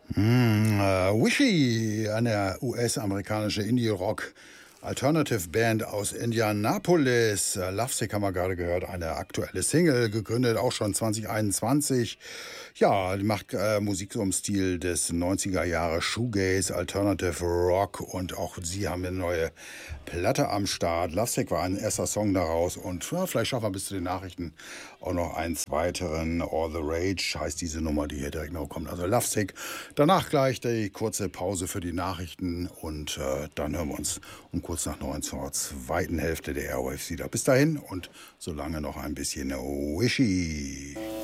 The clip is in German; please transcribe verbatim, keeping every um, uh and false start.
Hm, äh, Wishy, eine U S-amerikanische Indie-Rock Alternative Band aus Indianapolis. Äh, Lovesick haben wir gerade gehört, eine aktuelle Single, gegründet auch schon zwanzig einundzwanzig. Ja, die macht äh, Musik so im Stil des neunziger Jahre Shoegaze, Alternative Rock, und auch sie haben eine neue Platte am Start. Lovesick war ein erster Song daraus, und ja, vielleicht schaffen wir bis zu den Nachrichten auch noch einen weiteren. All the Rage heißt diese Nummer, die hier direkt noch kommt. Also Lovesick. Danach gleich die kurze Pause für die Nachrichten, und äh, dann hören wir uns um kurz nach neun zur zweiten Hälfte der Airwaves wieder. Bis dahin und solange noch ein bisschen Wishy.